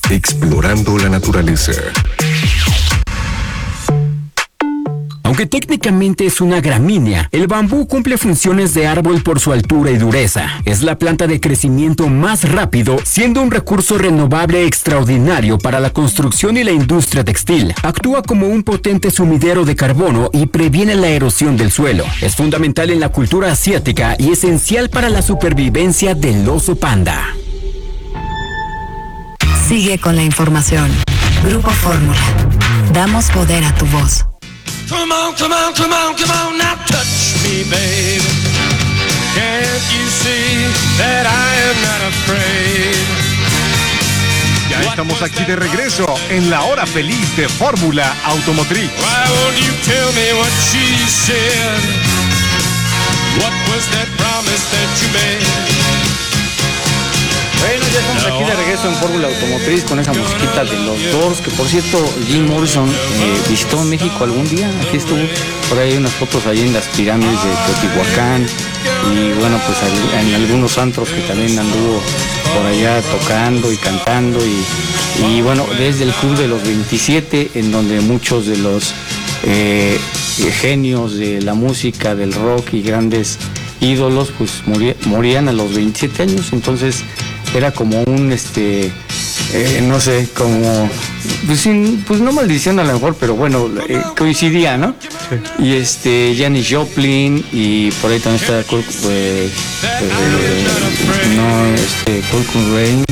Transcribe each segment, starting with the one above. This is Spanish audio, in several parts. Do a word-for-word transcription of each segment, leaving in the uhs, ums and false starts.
Explorando la naturaleza. Aunque técnicamente es una gramínea, el bambú cumple funciones de árbol por su altura y dureza. Es la planta de crecimiento más rápido, siendo un recurso renovable extraordinario para la construcción y la industria textil. Actúa como un potente sumidero de carbono y previene la erosión del suelo. Es fundamental en la cultura asiática y esencial para la supervivencia del oso panda. Sigue con la información. Grupo Fórmula. Damos poder a tu voz. Come on, come on, come on, come on, now touch me, babe. Can't you see that I am not afraid? Ya estamos aquí de regreso en la hora feliz de Fórmula Automotriz. Why won't you tell me what she said? What was that promise that you made? Bueno, ya estamos aquí de regreso en Fórmula Automotriz con esa musiquita de los Doors, que por cierto Jim Morrison eh, visitó México algún día, aquí estuvo, por ahí hay unas fotos ahí en las pirámides de Teotihuacán y bueno, pues en algunos antros que también anduvo por allá tocando y cantando y, y bueno, desde el Club de los veintisiete, en donde muchos de los eh, genios de la música, del rock y grandes ídolos pues morí, morían a los veintisiete años, entonces era como un, este, eh, no sé, como, pues, sin, pues no maldición a lo mejor, pero bueno, eh, coincidía, ¿no? Sí. Y este, Janis Joplin, y por ahí también está Kurt, eh, eh, no, este, Kurt Cobain,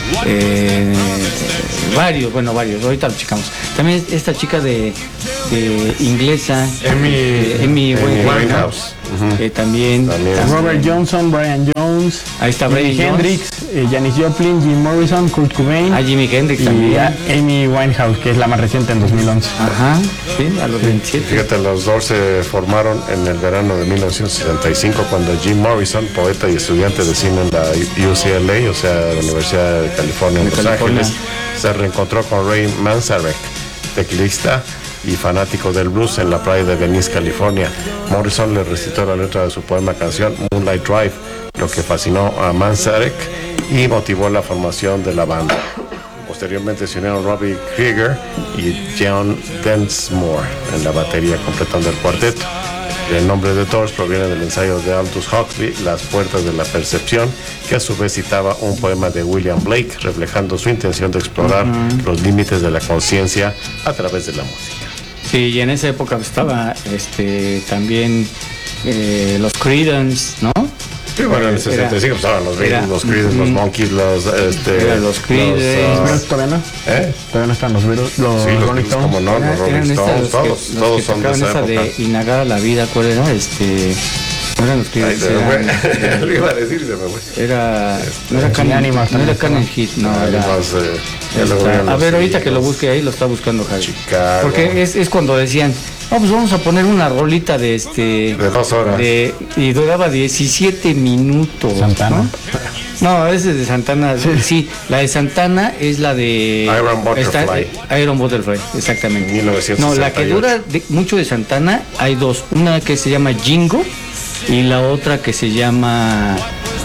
eh, varios, bueno, varios, ahorita lo checamos. También esta chica de, de inglesa, Amy, eh, Amy Winehouse. Uh-huh. Eh, también, también Robert Johnson, Brian Jones, ahí está Brian Hendrix, eh, Janis Joplin, Jim Morrison, Kurt Cobain, ah, Jimi Hendrix y también, a Amy Winehouse, que es la más reciente en dos mil once. Ajá, sí, a los veintisiete. Fíjate, los Doors se formaron en el verano de mil novecientos sesenta y cinco cuando Jim Morrison, poeta y estudiante de cine en la U C L A, o sea, la Universidad de California en Los California. Ángeles, se reencontró con Ray Manzarek, teclista y fanático del blues en la playa de Venice, California. Morrison le recitó la letra de su poema canción Moonlight Drive, lo que fascinó a Manzarek y motivó la formación de la banda. Posteriormente se unieron Robbie Krieger y John Densmore en la batería, completando el cuarteto. El nombre de Doors proviene del ensayo de Aldous Huxley, Las puertas de la percepción, que a su vez citaba un poema de William Blake, reflejando su intención de explorar uh-huh. los límites de la conciencia a través de la música. Sí, y en esa época estaba este, también eh, los Creedence, ¿no? Sí, bueno, en el sesenta y cinco estaban los Beatles, los Creedence, mm, los Monkeys, los... Este, era los Creedence. Los, uh, ¿Todavía no? ¿Eh? Todavía no están los Beatles, los, sí, los Rolling Stones. Como no, los Rolling Stones, todos, que, todos que son de esa, esa época. de Inagada la vida, ¿cuál era? Este... No eran los Creedence, era... Lo iba a decir, se me fue. Era... No era Cannon, no era Cannon Hit, no, era... Más, eh, está, a ver, ahorita que lo busque ahí, lo está buscando Javi. Chicago. Porque es, es cuando decían... No, pues vamos a poner una rolita de este... De dos horas. De, y duraba diecisiete minutos. Santana. ¿no? No, esa es de Santana. Sí. sí, la de Santana es la de... Iron Butterfly. Está, Iron Butterfly, exactamente. mil novecientos sesenta y ocho. No, la que dura de, mucho de Santana, hay dos. Una que se llama Jingo y la otra que se llama...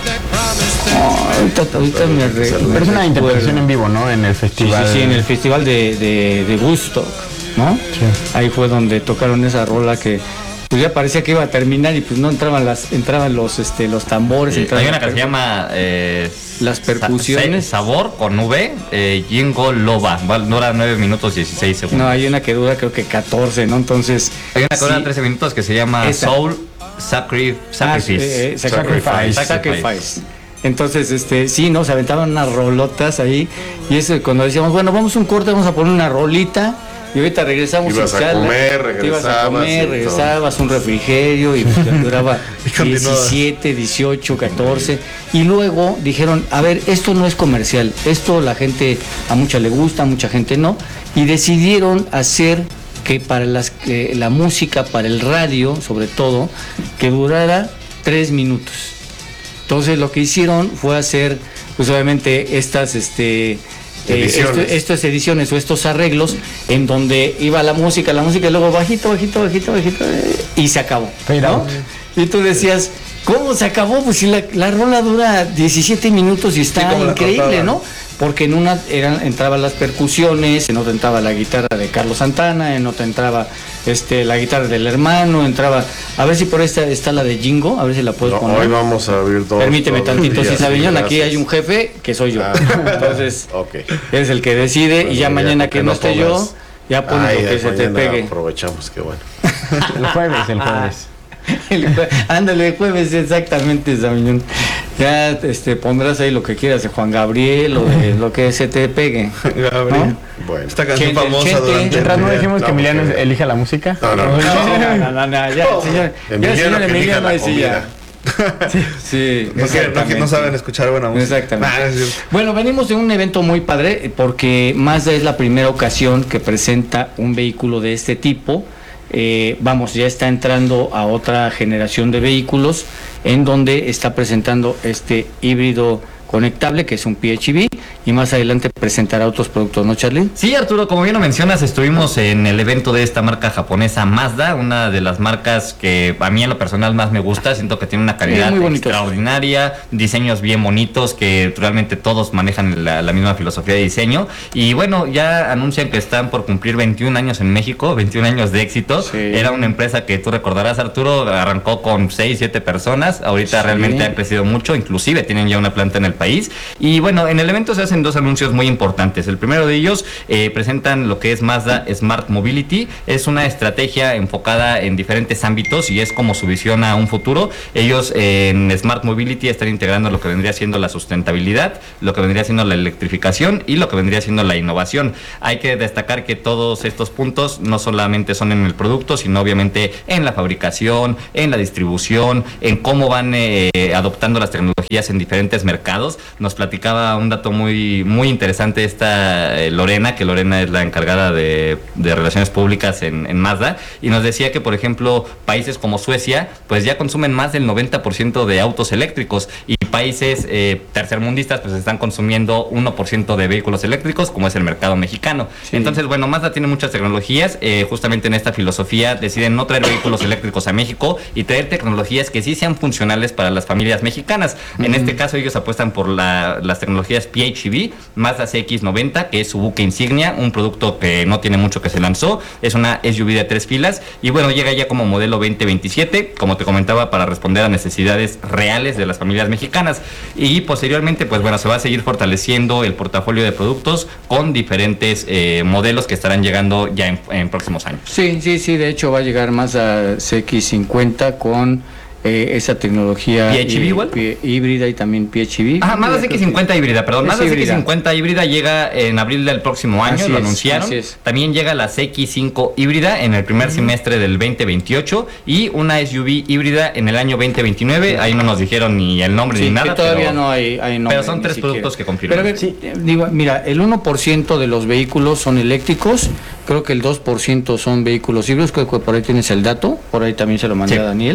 Oh, ahorita, ahorita me re, Pero es una interpretación en vivo, ¿no? En el festival. Sí, sí, sí, en el festival de, de, de Woodstock, ¿no? Sí. Ahí fue donde tocaron esa rola que pues ya parecía que iba a terminar y pues no entraban las entraban los este los tambores. Sí, hay una que se llama eh, las percusiones. Sa- sabor con V, eh, Jingo Loba. Dura nueve minutos dieciséis segundos. No, hay una que dura creo que catorce, ¿no? Entonces. Hay una que sí, dura trece minutos que se llama esa. Soul Sacri- Sacrifice. Ah, eh, eh, sacrifice. Sacrifice. Sacrifice. Entonces, este, sí, ¿no? Se aventaban unas rolotas ahí. Y eso cuando decíamos, bueno, vamos a un corte, vamos a poner una rolita. Y ahorita regresamos. Ibas a comer, regresabas. Ibas a comer, regresabas, un refrigerio y duraba diecisiete, dieciocho, catorce. Y luego dijeron, a ver, esto no es comercial. Esto la gente, a mucha le gusta, a mucha gente no. Y decidieron hacer que para las, eh, la música, para el radio, sobre todo, que durara tres minutos. Entonces lo que hicieron fue hacer, pues obviamente estas, este, eh, esto, estas ediciones o estos arreglos en donde iba la música, la música y luego bajito, bajito, bajito, bajito eh, y se acabó, ¿no? Y tú decías, ¿cómo se acabó? Pues si la, la rola dura diecisiete minutos y está sí, increíble, ¿no? porque en una eran, entraban las percusiones, en otra entraba la guitarra de Carlos Santana, en otra entraba este, la guitarra del hermano, entraba, a ver si por esta está la de Jingo, a ver si la puedes No, poner. hoy vamos a abrir dos. Permíteme dos tantito, días, si Sabiñón, sí, aquí gracias. hay un jefe que soy yo. Ah, Entonces, okay. es el que decide Bueno, y ya ya mañana que que no no esté pongas- yo, ya pones Ay, lo que se te mañana pegue. aprovechamos, qué bueno. El jueves, el jueves. El jue- Ándale, el jueves, exactamente, Sabiñón. Ya este, pondrás ahí lo que quieras de Juan Gabriel o de lo que se te pegue. Gabriel. Bueno. Esta canción Chente, famosa Chente. durante el Mientras no día. dejemos que No, Emiliano porque- elija la música. No, no, no. No, no, no, no, ya, el señor, ya el Emiliano señor que elija Emiliano la ahí sí ya. comida. Sí, Porque, porque exactamente. no saben escuchar buena música. Exactamente. Nah, es cierto. Bueno, venimos de un evento muy padre porque Mazda es la primera ocasión que presenta un vehículo de este tipo. Eh, vamos, ya está entrando a otra generación de vehículos en donde está presentando este híbrido conectable que es un P H E V y más adelante presentará otros productos, ¿no, Charlie? Sí, Arturo, como bien lo mencionas, estuvimos en el evento de esta marca japonesa Mazda, una de las marcas que a mí en lo personal más me gusta. Siento que tiene una calidad Sí, muy bonitos. extraordinaria, diseños bien bonitos, que realmente todos manejan la, la misma filosofía de diseño. Y bueno, ya anuncian que están por cumplir veintiún años en México, veintiún años de éxito. Sí. Era una empresa que tú recordarás, Arturo, arrancó con seis, siete personas, ahorita Sí. realmente ha crecido mucho, inclusive tienen ya una planta en el país. Y bueno, en el evento se hacen dos anuncios muy importantes. El primero de ellos eh, presentan lo que es Mazda Smart Mobility. Es una estrategia enfocada en diferentes ámbitos y es como su visión a un futuro. Ellos eh, en Smart Mobility están integrando lo que vendría siendo la sustentabilidad, lo que vendría siendo la electrificación y lo que vendría siendo la innovación. Hay que destacar que todos estos puntos no solamente son en el producto, sino obviamente en la fabricación, en la distribución, en cómo van eh, adoptando las tecnologías en diferentes mercados. Nos platicaba un dato muy muy interesante esta eh, Lorena, que Lorena es la encargada de, de relaciones públicas en, en Mazda, y nos decía que, por ejemplo, países como Suecia, pues ya consumen más del noventa por ciento de autos eléctricos, y países eh, tercermundistas pues están consumiendo uno por ciento de vehículos eléctricos, como es el mercado mexicano. Sí. Entonces, bueno, Mazda tiene muchas tecnologías, eh, justamente en esta filosofía deciden no traer vehículos eléctricos a México y traer tecnologías que sí sean funcionales para las familias mexicanas. En Ujú. este caso ellos apuestan por la, las tecnologías P H E V, Mazda C X noventa, que es su buque insignia, un producto que no tiene mucho que se lanzó, es una S U V de tres filas, y bueno, llega ya como modelo veinte veintisiete, como te comentaba, para responder a necesidades reales de las familias mexicanas. Y posteriormente, pues bueno, se va a seguir fortaleciendo el portafolio de productos con diferentes eh, modelos que estarán llegando ya en, en próximos años. Sí, sí, sí, de hecho va a llegar más a C X cincuenta con eh, esa tecnología ¿P H E V hí- igual? hí- híbrida y también P H E V. Ah, Mazda C X cincuenta híbrida, perdón. Es Mazda C X híbrida. cincuenta híbrida llega en abril del próximo año, Así lo es, anunciaron. así es. También llega la C X cinco híbrida en el primer semestre del veinte veintiocho y una S U V híbrida en el año veinte veintinueve. Ahí no nos dijeron ni el nombre Sí, ni nada. que todavía pero, no hay, hay nombre, pero son ni tres siquiera. productos que confirman. Pero a ver, eh, digo, mira, el uno por ciento de los vehículos son eléctricos, creo que el dos por ciento son vehículos híbridos, creo que por ahí tienes el dato, por ahí también se lo mandé Sí. a Daniel.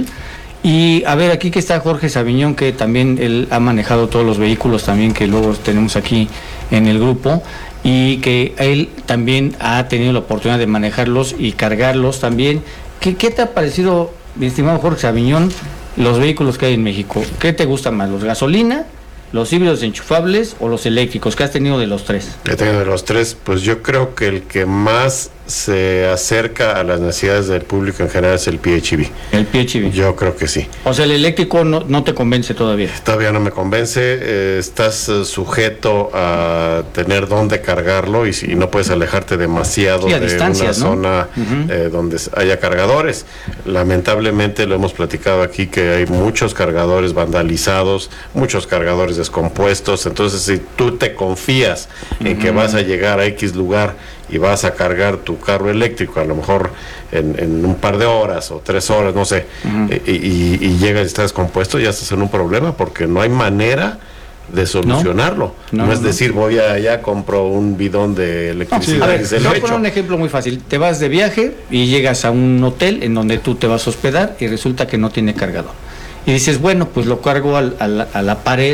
Y a ver, aquí que está Jorge Sabiñón, que también él ha manejado todos los vehículos también que luego tenemos aquí en el grupo, y que él también ha tenido la oportunidad de manejarlos y cargarlos también. ¿Qué, qué te ha parecido, mi estimado Jorge Sabiñón, los vehículos que hay en México? ¿Qué te gusta más, los gasolina, los híbridos enchufables o los eléctricos? ¿Qué has tenido de los tres? He tenido de los tres, pues yo creo que el que más se acerca a las necesidades del público en general es el P H E V. El P H E V. Yo creo que sí. O sea, el eléctrico no, no te convence todavía. Todavía no me convence, eh, estás eh, sujeto a tener dónde cargarlo y si no puedes alejarte demasiado Sí, a de distancias, una ¿no? zona Ujú. eh, donde haya cargadores. Lamentablemente lo hemos platicado aquí que hay muchos cargadores vandalizados, muchos cargadores descompuestos, entonces si tú te confías en que Ujú. vas a llegar a X lugar y vas a cargar tu carro eléctrico a lo mejor en, en un par de horas o tres horas, no sé, Ujú. y, y- y llegas y está descompuesto, ya estás en un problema porque no hay manera de solucionarlo. No, No, es no. decir, voy allá, compro un bidón de electricidad A ver, y se te lo voy a poner echo. un ejemplo muy fácil. Te vas de viaje y llegas a un hotel en donde tú te vas a hospedar y resulta que no tiene cargador. Y dices, bueno, pues lo cargo al- a, la, a la pared,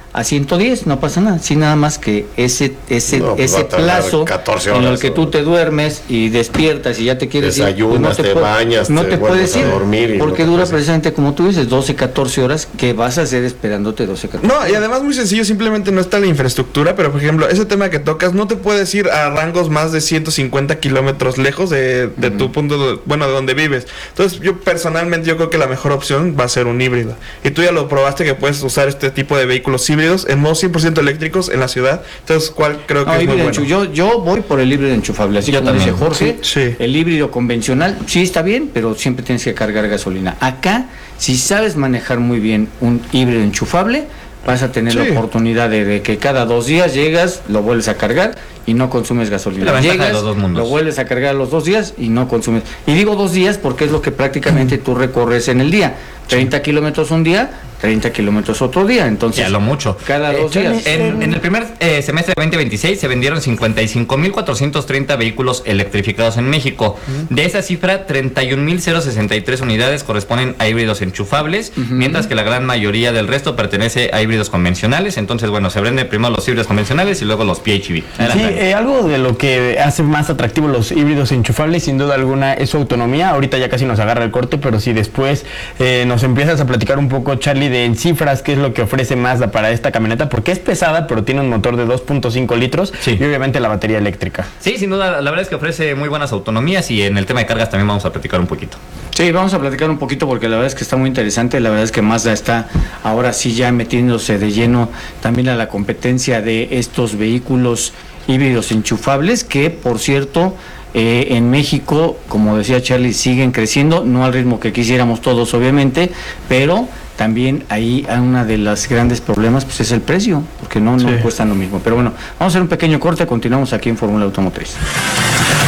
a ciento diez, no pasa nada, sí, nada más que ese ese No, pues ese va a tardar plazo catorce en el horas, que ¿no? tú te duermes y despiertas y ya te quieres Desayunas, ir, pues te puede- bañas, no te te puedes vuelves a ir, dormir y no porque te dura puedes ir. precisamente como tú dices, doce, catorce horas, que vas a hacer esperándote doce, catorce No, y además muy sencillo, simplemente no está la infraestructura, pero por ejemplo, ese tema que tocas, no te puedes ir a rangos más de ciento cincuenta kilómetros lejos de, de uh-huh. tu punto, de, bueno, de donde vives. Entonces, yo personalmente, yo creo que la mejor opción va a ser un híbrido. Y tú ya lo probaste que puedes usar este tipo de vehículos híbridos en modo cien por ciento eléctricos en la ciudad. Entonces, ¿cuál creo que no, es muy bueno? Enchu- yo, yo voy por el híbrido enchufable, así Yo como también. dice Jorge, Sí, sí. el híbrido convencional, sí está bien, pero siempre tienes que cargar gasolina. Acá, si sabes manejar muy bien un híbrido enchufable, vas a tener Sí. la oportunidad de, de que cada dos días llegas, lo vuelves a cargar y no consumes gasolina. La ventaja Llegas, de los dos mundos. lo vuelves a cargar a los dos días y no consumes. Y digo dos días porque es lo que prácticamente tú recorres en el día. treinta kilómetros un día, treinta kilómetros otro día. Entonces, Ya lo mucho. cada Eh, dos días. En, en el primer eh, semestre de veinte veintiséis se vendieron cincuenta y cinco mil cuatrocientos treinta vehículos electrificados en México. Uh-huh. De esa cifra, treinta y un mil sesenta y tres unidades corresponden a híbridos enchufables, uh-huh. mientras que la gran mayoría del resto pertenece a híbridos convencionales. Entonces, bueno, se venden primero los híbridos convencionales y luego los P H E V. Sí, eh, algo de lo que hace más atractivos los híbridos enchufables, sin duda alguna, es su autonomía. Ahorita ya casi nos agarra el corte, pero si después eh, nos empiezas a platicar un poco, Charlie, de en cifras qué es lo que ofrece Mazda para esta camioneta, porque es pesada, pero tiene un motor de dos punto cinco litros sí. y obviamente la batería eléctrica. Sí, sin duda, la verdad es que ofrece muy buenas autonomías y en el tema de cargas también vamos a platicar un poquito. Sí, vamos a platicar un poquito porque la verdad es que está muy interesante. La verdad es que Mazda está ahora sí ya metiéndose de lleno también a la competencia de estos vehículos híbridos enchufables que, por cierto, eh, en México, como decía Charlie, siguen creciendo, no al ritmo que quisiéramos todos, obviamente, pero también ahí uno de los grandes problemas pues es el precio, porque no, no sí. cuestan lo mismo. Pero bueno, vamos a hacer un pequeño corte, continuamos aquí en Fórmula Automotriz.